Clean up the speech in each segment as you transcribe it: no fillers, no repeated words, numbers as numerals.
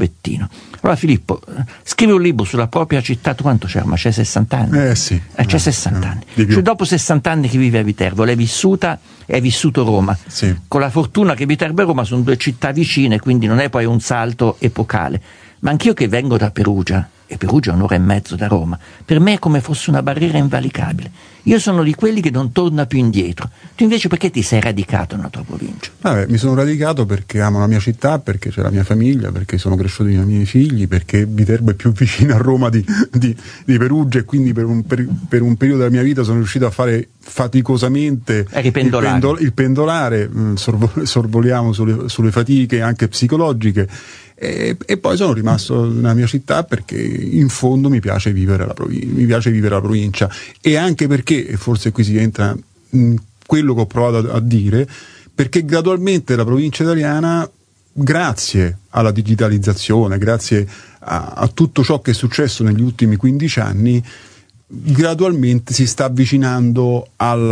sospettino. Allora Filippo, scrive un libro sulla propria città, tu quanto c'è? Ma c'è 60 anni? Sì. C'è 60 anni. Cioè, dopo 60 anni che vive a Viterbo, l'hai vissuta e hai vissuto Roma. Sì. Con la fortuna che Viterbo e Roma sono due città vicine, quindi non è poi un salto epocale. Ma anch'io che vengo da Perugia, e Perugia è 1 ora e mezzo da Roma, per me è come fosse una barriera invalicabile. Io sono di quelli che non torna più indietro. Tu invece perché ti sei radicato nella tua provincia? Mi sono radicato perché amo la mia città, perché c'è la mia famiglia, perché sono cresciuto con i miei figli, perché Viterbo è più vicino a Roma di Perugia, e quindi per un periodo della mia vita sono riuscito a fare faticosamente il pendolare, sorvoliamo sulle fatiche anche psicologiche. E poi sono rimasto nella mia città perché in fondo mi piace vivere la provincia, e anche perché, e forse qui si entra quello che ho provato a dire, perché gradualmente la provincia italiana, grazie alla digitalizzazione, grazie a tutto ciò che è successo negli ultimi 15 anni, gradualmente si sta avvicinando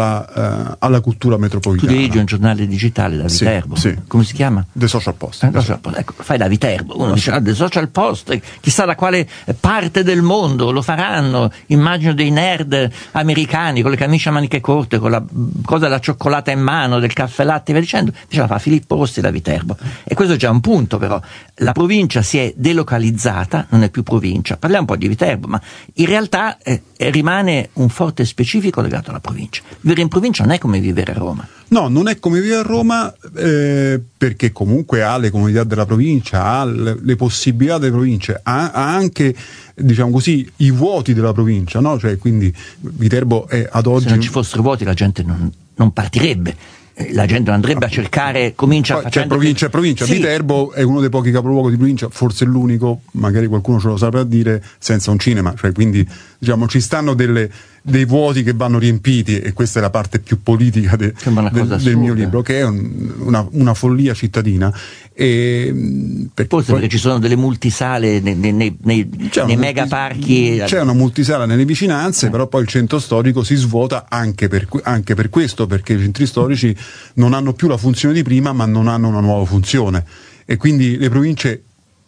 alla cultura metropolitana. Tu dirigi un giornale digitale da Viterbo, sì. Come si chiama? The Social Post. Ecco, fai da Viterbo, uno dice The Social Post, chissà da quale parte del mondo lo faranno, immagino dei nerd americani con le camicie a maniche corte, con la cosa della cioccolata in mano, del caffè latte e via dicendo, diceva fa Filippo Rossi da Viterbo. E questo è già un punto, però la provincia si è delocalizzata, non è più provincia, parliamo un po' di Viterbo, ma in realtà rimane un forte specifico legato alla provincia. Vivere in provincia non è come vivere a Roma. No, non è come vivere a Roma, perché comunque ha le comodità della provincia, ha le possibilità delle province, ha anche, diciamo così, i vuoti della provincia, no? Cioè, quindi Viterbo è ad oggi... Se non ci fossero vuoti la gente non partirebbe. La gente non andrebbe a cercare, c'è provincia. Sì. Viterbo è uno dei pochi capoluoghi di provincia, forse l'unico, magari qualcuno ce lo saprà dire, senza un cinema, cioè quindi diciamo ci stanno dei vuoti che vanno riempiti, e questa è la parte più politica del mio libro, che è una follia cittadina. Perché ci sono delle multisale nei mega parchi. C'è una multisala nelle vicinanze, però poi il centro storico si svuota anche per questo, perché i centri storici non hanno più la funzione di prima, ma non hanno una nuova funzione, e quindi le province,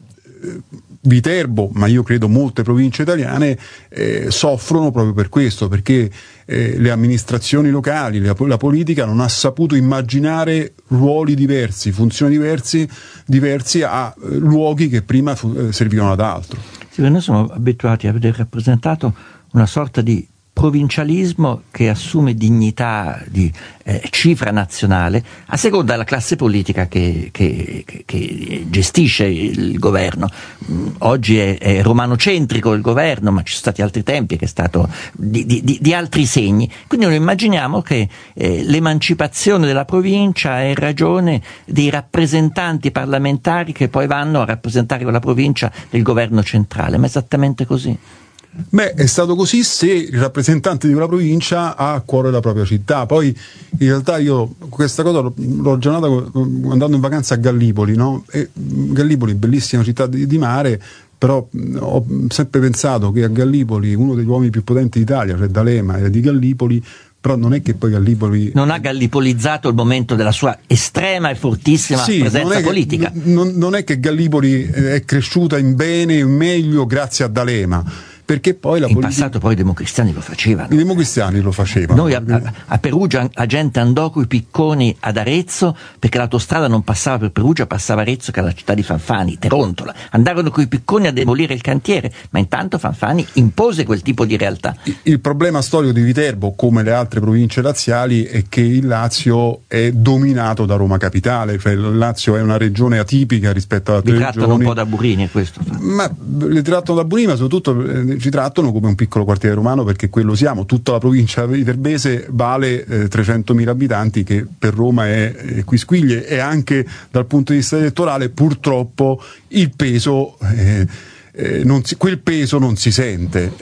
Viterbo, ma io credo molte province italiane, soffrono proprio per questo, perché le amministrazioni locali, la politica non ha saputo immaginare ruoli diversi, funzioni diversi a luoghi che prima servivano ad altro. Sì, noi siamo abituati a vedere rappresentato una sorta di provincialismo che assume dignità di cifra nazionale a seconda della classe politica che gestisce il governo. Oggi è romanocentrico il governo, ma ci sono stati altri tempi che è stato di altri segni. Quindi noi immaginiamo che l'emancipazione della provincia è in ragione dei rappresentanti parlamentari che poi vanno a rappresentare quella provincia del governo centrale, ma è esattamente così. È stato così se il rappresentante di quella provincia ha a cuore la propria città. Poi in realtà io questa cosa l'ho aggiornata andando in vacanza a Gallipoli, no? E Gallipoli, bellissima città di mare, però ho sempre pensato che a Gallipoli uno degli uomini più potenti d'Italia, cioè D'Alema, era di Gallipoli, però non è che poi Gallipoli non ha gallipolizzato il momento della sua estrema e fortissima presenza politica. Non è che Gallipoli è cresciuta in bene, in meglio grazie a D'Alema. Perché poi in passato poi i democristiani lo facevano. I democristiani lo facevano. Noi a Perugia la gente andò coi picconi ad Arezzo perché l'autostrada non passava per Perugia, passava Arezzo, che è la città di Fanfani, Terontola. Andarono coi picconi a demolire il cantiere, ma intanto Fanfani impose quel tipo di realtà. Il problema storico di Viterbo, come le altre province laziali, è che il Lazio è dominato da Roma Capitale, cioè il Lazio è una regione atipica rispetto ad altre regioni. Vi trattano un po' da burini, questo. Ma le trattano da burini, ma soprattutto ci trattano come un piccolo quartiere romano, perché quello siamo. Tutta la provincia viterbese vale 300.000 abitanti, che per Roma è quisquiglie, e anche dal punto di vista elettorale purtroppo il peso quel peso non si sente.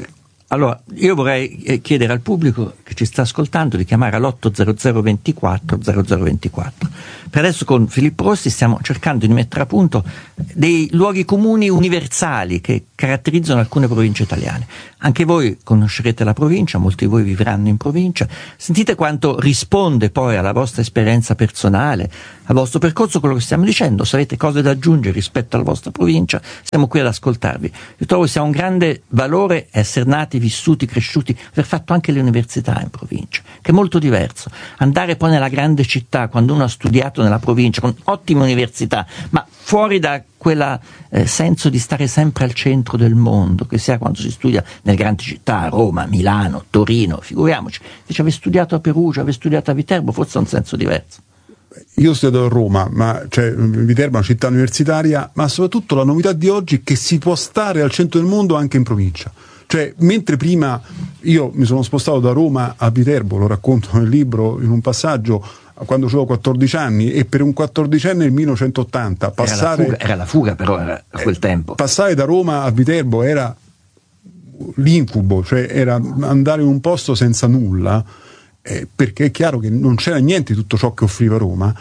Allora, io vorrei chiedere al pubblico che ci sta ascoltando di chiamare all'800 24 0024. Per adesso con Filippo Rossi stiamo cercando di mettere a punto dei luoghi comuni universali che caratterizzano alcune province italiane. Anche voi conoscerete la provincia, molti di voi vivranno in provincia. Sentite quanto risponde poi alla vostra esperienza personale, al vostro percorso quello che stiamo dicendo. Se avete cose da aggiungere rispetto alla vostra provincia, siamo qui ad ascoltarvi. Io trovo sia un grande valore essere nati, vissuti, cresciuti, aver fatto anche le università in provincia, che è molto diverso. Andare poi nella grande città, quando uno ha studiato nella provincia, con ottime università, ma fuori da quel senso di stare sempre al centro del mondo, che sia quando si studia nelle grandi città, Roma, Milano, Torino, figuriamoci. Invece aver studiato a Perugia, aver studiato a Viterbo, forse ha un senso diverso. Io ho studiato a Roma, ma Viterbo è una città universitaria, ma soprattutto la novità di oggi è che si può stare al centro del mondo anche in provincia. Cioè, mentre prima io mi sono spostato da Roma a Viterbo, lo racconto nel libro in un passaggio, quando avevo 14 anni, e per un 14enne nel 1980 passare... Era la fuga però a quel tempo. Passare da Roma a Viterbo era l'incubo, cioè era andare in un posto senza nulla, perché è chiaro che non c'era niente di tutto ciò che offriva Roma.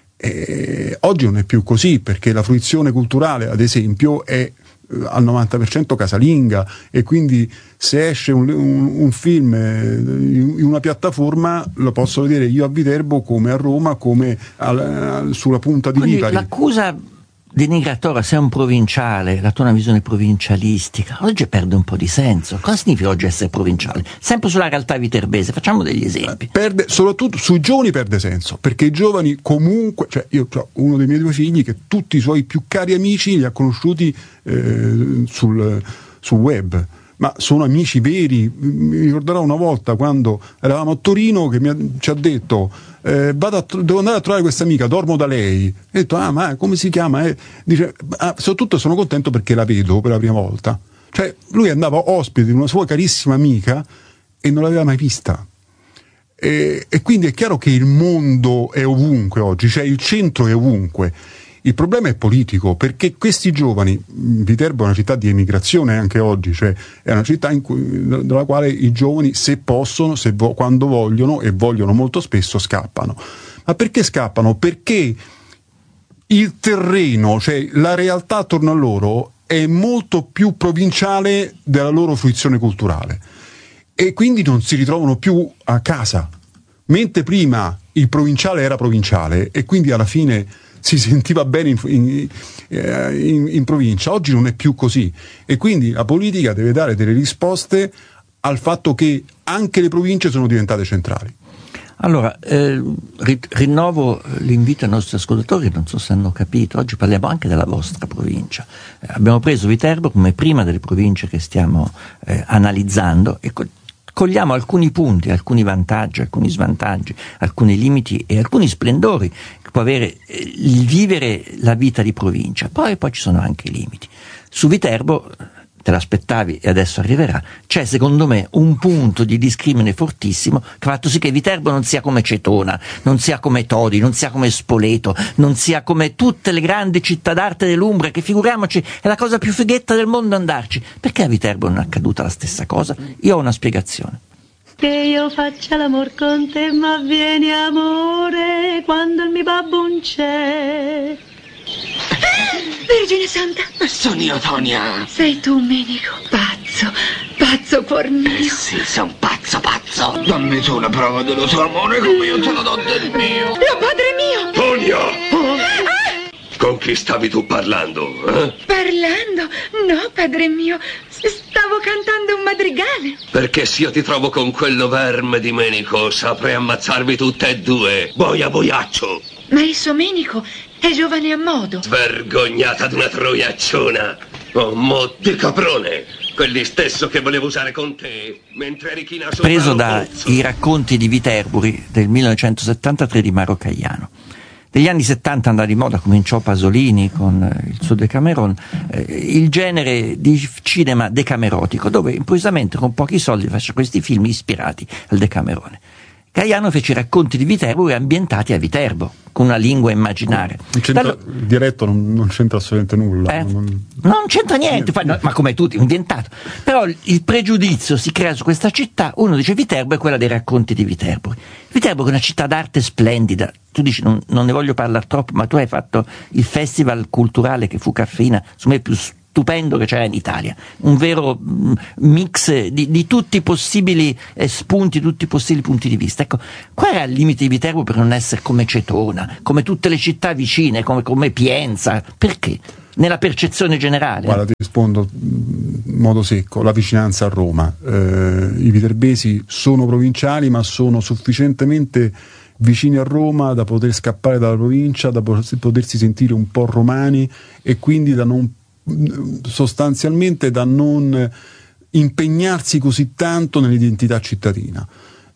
Oggi non è più così, perché la fruizione culturale, ad esempio, è al 90% casalinga, e quindi se esce un film in una piattaforma lo posso vedere io a Viterbo come a Roma, come sulla punta di Quindi Lipari. L'accusa denigratoria, sei un provinciale, la tua è una visione provincialistica, oggi perde un po' di senso. Cosa significa oggi essere provinciale? Sempre sulla realtà viterbese, facciamo degli esempi. Perde, soprattutto sui giovani perde senso, perché i giovani comunque, cioè io ho uno dei miei due figli che tutti i suoi più cari amici li ha conosciuti sul web, ma sono amici veri. Mi ricorderò una volta quando eravamo a Torino che ci ha detto devo andare a trovare questa amica, dormo da lei. Ho detto, ma come si chiama? Dice, soprattutto sono contento perché la vedo per la prima volta. Cioè lui andava ospite di una sua carissima amica e non l'aveva mai vista. E quindi è chiaro che il mondo è ovunque oggi, cioè il centro è ovunque. Il problema è politico, perché questi giovani, Viterbo è una città di emigrazione anche oggi, cioè è una città dalla quale i giovani, se possono, quando vogliono, e vogliono molto spesso, scappano. Ma perché scappano? Perché il terreno, cioè la realtà attorno a loro, è molto più provinciale della loro fruizione culturale, e quindi non si ritrovano più a casa. Mentre prima il provinciale era provinciale e quindi alla fine si sentiva bene in provincia, oggi non è più così, e quindi la politica deve dare delle risposte al fatto che anche le province sono diventate centrali. Allora, rinnovo l'invito ai nostri ascoltatori, non so se hanno capito, oggi parliamo anche della vostra provincia. Abbiamo preso Viterbo come prima delle province che stiamo analizzando, e cogliamo alcuni punti, alcuni vantaggi, alcuni svantaggi, alcuni limiti e alcuni splendori che può avere il vivere la vita di provincia. Poi ci sono anche i limiti. Su Viterbo, te l'aspettavi e adesso arriverà, c'è secondo me un punto di discrimine fortissimo che ha fatto sì che Viterbo non sia come Cetona, non sia come Todi, non sia come Spoleto, non sia come tutte le grandi città d'arte dell'Umbria, che figuriamoci è la cosa più fighetta del mondo andarci. Perché a Viterbo non è accaduta la stessa cosa? Io ho una spiegazione. Che io faccia l'amor con te, ma vieni amore quando il mio babbo non c'è. Vergine Santa! Sono io, Tonia! Sei tu, Menico, pazzo cuor mio! Sì, sei un pazzo! Dammi tu la prova dello tuo amore come io te lo do del mio! Lo padre mio! Tonia! Con chi stavi tu parlando? Parlando? No, padre mio, stavo cantando un madrigale! Perché se io ti trovo con quello verme di Menico saprei ammazzarvi tutte e due! Boiaccio! Ma il suo Menico è giovane a modo. Svergognata d'una troiacciona! Oh, di caprone! Quelli stesso che volevo usare con te, mentre eri china sopra. Preso dai racconti di Viterburi del 1973 di Maro Caiano. Negli anni 70 andò di moda, cominciò Pasolini con il suo Decameron, il genere di cinema decamerotico, dove improvvisamente con pochi soldi faceva questi film ispirati al Decamerone. Gaiano fece i racconti di Viterbo ambientati a Viterbo, con una lingua immaginaria. Il diretto non c'entra assolutamente nulla. Non c'entra niente, ma come tutti, inventato. Però il pregiudizio si crea su questa città, uno dice Viterbo è quella dei racconti di Viterbo. Viterbo è una città d'arte splendida, tu dici non ne voglio parlare troppo, ma tu hai fatto il festival culturale che fu Caffeina, insomma è più stupendo che c'era in Italia, un vero mix di tutti i possibili spunti, tutti i possibili punti di vista. Ecco, qual era il limite di Viterbo per non essere come Cetona, come tutte le città vicine, come Pienza? Perché? Nella percezione generale? Guarda, ti rispondo in modo secco: la vicinanza a Roma. I viterbesi sono provinciali, ma sono sufficientemente vicini a Roma da poter scappare dalla provincia, da potersi sentire un po' romani, e quindi sostanzialmente da non impegnarsi così tanto nell'identità cittadina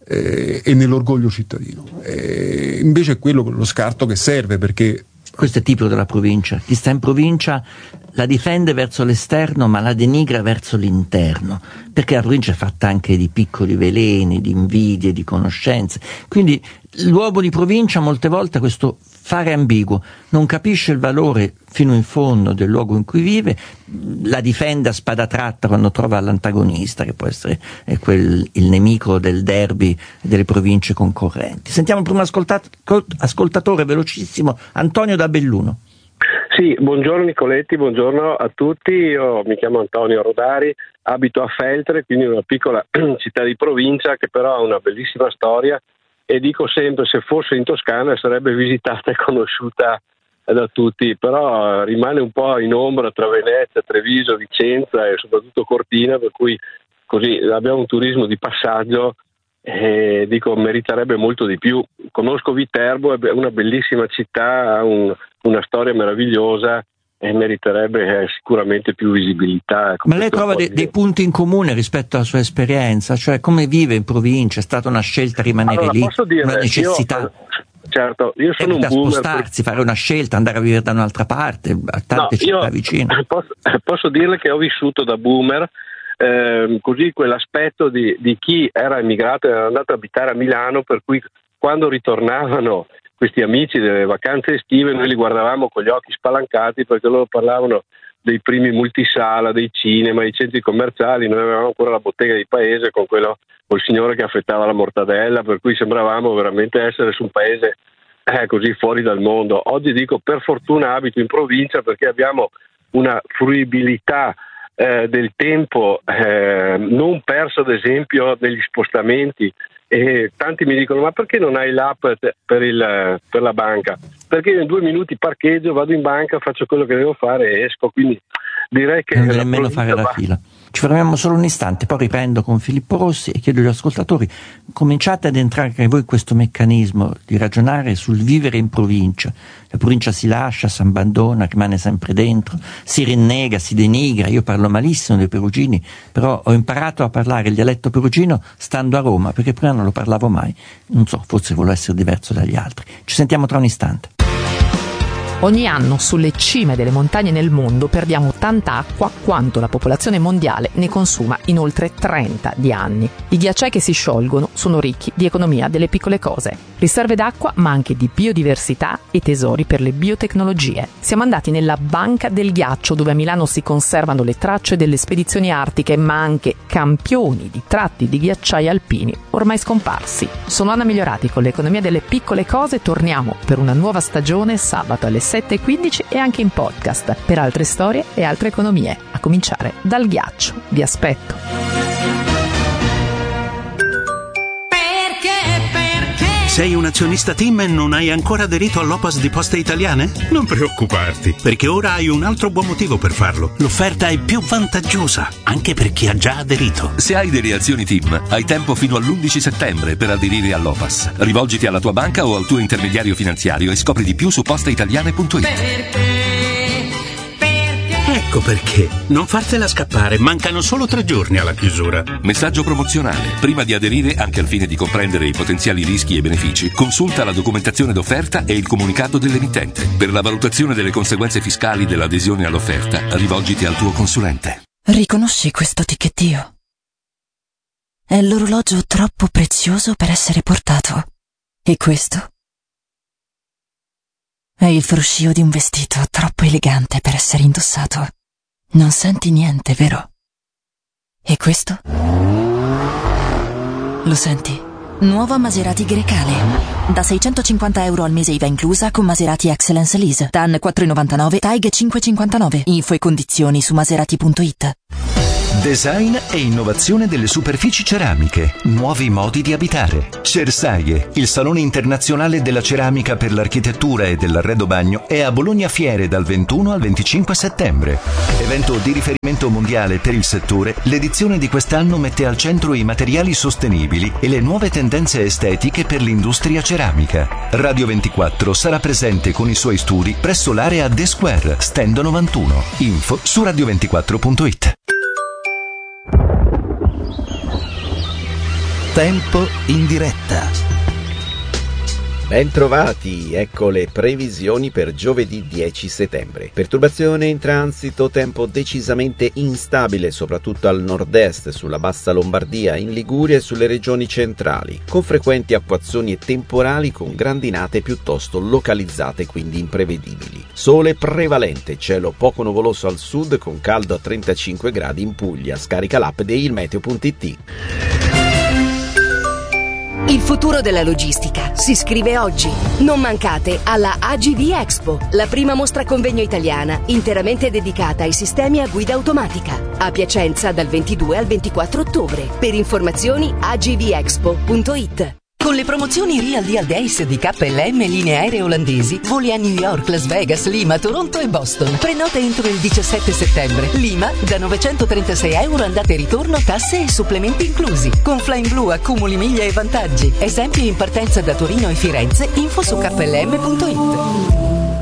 e nell'orgoglio cittadino. Invece è quello lo scarto che serve, perché questo è tipico della provincia. Chi sta in provincia la difende verso l'esterno ma la denigra verso l'interno, perché la provincia è fatta anche di piccoli veleni, di invidie, di conoscenze. Quindi l'uomo di provincia molte volte questo fare ambiguo, non capisce il valore fino in fondo del luogo in cui vive, la difende a spada tratta quando trova l'antagonista, che può essere il nemico del derby delle province concorrenti. Sentiamo prima ascoltatore velocissimo, Antonio da Belluno. Sì, buongiorno Nicoletti, buongiorno a tutti. Io mi chiamo Antonio Rodari, abito a Feltre, quindi una piccola città di provincia che però ha una bellissima storia, e dico sempre, se fosse in Toscana sarebbe visitata e conosciuta da tutti, però rimane un po' in ombra tra Venezia, Treviso, Vicenza e soprattutto Cortina, per cui così abbiamo un turismo di passaggio e dico meriterebbe molto di più. Conosco Viterbo, è una bellissima città, ha una storia meravigliosa e meriterebbe sicuramente più visibilità. Ma lei trova dei punti in comune rispetto alla sua esperienza? Cioè come vive in provincia? È stata una scelta rimanere lì? Una necessità? Certo, io sono un boomer. Spostarsi, fare una scelta, andare a vivere da un'altra parte, a tante città vicine. Posso dirle che ho vissuto da boomer, così quell'aspetto di chi era emigrato e era andato a abitare a Milano, per cui quando ritornavano questi amici delle vacanze estive noi li guardavamo con gli occhi spalancati, perché loro parlavano dei primi multisala, dei cinema, dei centri commerciali. Noi avevamo ancora la bottega di paese con col signore che affettava la mortadella, per cui sembravamo veramente essere su un paese così fuori dal mondo. Oggi dico, per fortuna abito in provincia, perché abbiamo una fruibilità del tempo non perso ad esempio negli spostamenti, e tanti mi dicono ma perché non hai l'app per la banca? Perché io in 2 minuti parcheggio, vado in banca, faccio quello che devo fare e esco, quindi direi che non deve nemmeno fare la fila. Ci fermiamo solo un istante, poi riprendo con Filippo Rossi e chiedo agli ascoltatori: cominciate ad entrare anche voi in questo meccanismo di ragionare sul vivere in provincia. La provincia si lascia, si abbandona, rimane sempre dentro, si rinnega, si denigra. Io parlo malissimo dei perugini, però ho imparato a parlare il dialetto perugino stando a Roma, perché prima non lo parlavo mai. Non so, forse volevo essere diverso dagli altri. Ci sentiamo tra un istante. Ogni anno sulle cime delle montagne nel mondo perdiamo tanta acqua quanto la popolazione mondiale ne consuma in oltre 30 di anni. I ghiacciai che si sciolgono sono ricchi di economia delle piccole cose, riserve d'acqua ma anche di biodiversità e tesori per le biotecnologie. Siamo andati nella Banca del Ghiaccio, dove a Milano si conservano le tracce delle spedizioni artiche ma anche campioni di tratti di ghiacciai alpini ormai scomparsi. Sono Anna Migliorati, con l'economia delle piccole cose torniamo per una nuova stagione sabato alle 7:15 e anche in podcast per altre storie e altre economie, a cominciare dal ghiaccio. Vi aspetto. Sei un azionista TIM e non hai ancora aderito all'OPAS di Poste Italiane? Non preoccuparti, perché ora hai un altro buon motivo per farlo. L'offerta è più vantaggiosa, anche per chi ha già aderito. Se hai delle azioni TIM, hai tempo fino all'11 settembre per aderire all'OPAS. Rivolgiti alla tua banca o al tuo intermediario finanziario e scopri di più su posteitaliane.it. Ecco perché. Non fartela scappare, mancano solo 3 giorni alla chiusura. Messaggio promozionale. Prima di aderire, anche al fine di comprendere i potenziali rischi e benefici, consulta la documentazione d'offerta e il comunicato dell'emittente. Per la valutazione delle conseguenze fiscali dell'adesione all'offerta, rivolgiti al tuo consulente. Riconosci questo ticchettio? è l'orologio troppo prezioso per essere portato. E questo è il fruscio di un vestito troppo elegante per essere indossato. Non senti niente, vero? E questo? Lo senti? Nuova Maserati Grecale. Da €650 al mese IVA inclusa con Maserati Excellence Lease. TAN 4,99, TAIG 5,59. Info e condizioni su maserati.it. Design e innovazione delle superfici ceramiche, nuovi modi di abitare. Cersaie, il salone internazionale della ceramica per l'architettura e dell'arredo bagno, è a Bologna Fiere dal 21 al 25 settembre. Evento di riferimento mondiale per il settore, l'edizione di quest'anno mette al centro i materiali sostenibili e le nuove tendenze estetiche per l'industria ceramica. Radio 24 sarà presente con i suoi studi presso l'area The Square, stand 91. Info su radio24.it. Tempo in diretta. Bentrovati, ecco le previsioni per giovedì 10 settembre. Perturbazione in transito, tempo decisamente instabile soprattutto al nord-est, sulla bassa Lombardia, in Liguria e sulle regioni centrali, con frequenti acquazzoni e temporali con grandinate piuttosto localizzate, quindi imprevedibili. Sole prevalente, cielo poco nuvoloso al sud con caldo a 35 gradi in Puglia. Scarica l'app di ilmeteo.it. Il futuro della logistica si scrive oggi. Non mancate alla AGV Expo, la prima mostra convegno italiana interamente dedicata ai sistemi a guida automatica. A Piacenza dal 22 al 24 ottobre. Per informazioni agvexpo.it. Con le promozioni Real Deal Days di KLM linee aeree olandesi, voli a New York, Las Vegas, Lima, Toronto e Boston. Prenota entro il 17 settembre. Lima da €936 andata e ritorno, tasse e supplementi inclusi. Con Flying Blue accumuli miglia e vantaggi. Esempio in partenza da Torino e Firenze. Info su klm.it.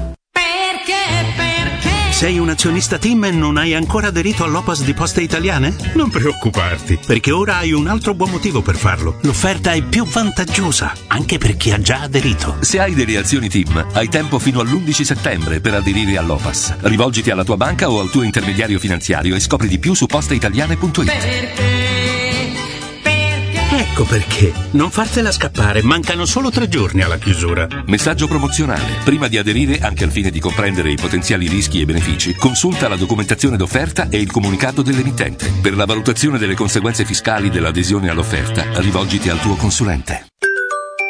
Sei un azionista TIM e non hai ancora aderito all'OPAS di Poste Italiane? Non preoccuparti, perché ora hai un altro buon motivo per farlo. L'offerta è più vantaggiosa, anche per chi ha già aderito. Se hai delle azioni TIM, hai tempo fino all'11 settembre per aderire all'OPAS. Rivolgiti alla tua banca o al tuo intermediario finanziario e scopri di più su posteitaliane.it. Ecco perché. Non fartela scappare, mancano solo 3 giorni alla chiusura. Messaggio promozionale. Prima di aderire, anche al fine di comprendere i potenziali rischi e benefici, consulta la documentazione d'offerta e il comunicato dell'emittente. Per la valutazione delle conseguenze fiscali dell'adesione all'offerta, rivolgiti al tuo consulente.